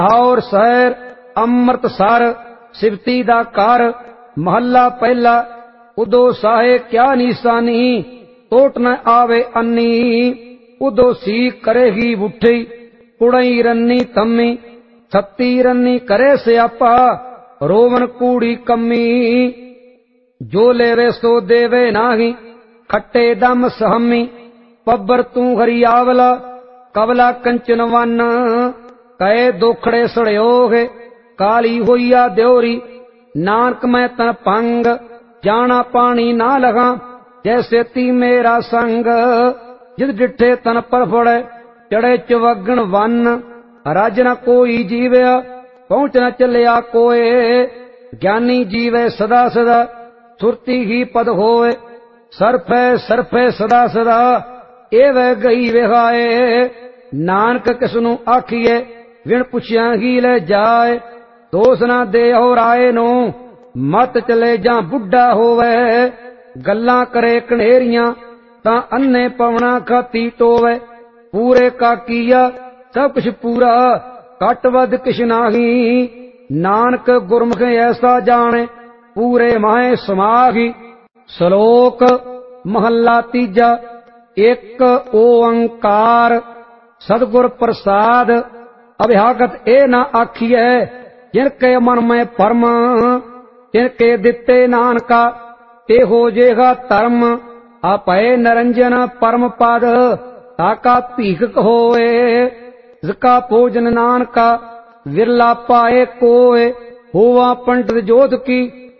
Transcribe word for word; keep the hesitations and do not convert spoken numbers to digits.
और शहर अमृतसर सिवती दा कर महला पहला। उदो साहे क्या निशानी टोट न आवे अन्नी। उदो सी करेगी बुठी कुड़ई रन्नी तम्मी। छत्ती रन्नी करे स्यापा रोवन कूड़ी कम्मी। जो लेवे सो देवे नाही खट्टे दम सहमी। पब्बर तू हरियावला कवला कंचन वन। कहे दोखड़े सड़योगे काली होइया द्योरी। नानक मैं तन पंग जाना पानी ना लगा। जैसे ती मेरा संग जिद डिठे तन पर फड़े चढ़े चवगन वन। राज न कोई जीवया पहुंच न चलिया कोय। ज्ञानी जीवे सदा सदा सुरती ही पद होए। सरफे सरफे सदा सदा एवे गई विहाए। नानक किसनु आखिए विण पुछिया ही ले जाए। दोष ना दे और आए नो मत चले जा बुढ़ा होवे। गल्लां करे कनेरियां तां अन्ने पवना खाती टोवे। पूरे का किया सब कुछ पूरा घट वध किछ नाही। नानक गुरमुख ऐसा जाने पूरे माहे समाही। श्लोक महला तीजा। एक ओंकार सदगुर प्रसाद अभ्यागत ए न आखिए। जिनके मन में परम जिनके दिते नानका ते हो जेगा धर्म। आपे नरंजन परम पद ताका भीख होए। जिसका भोजन नानका विरला पाए कोय। होवा पंडित जोध की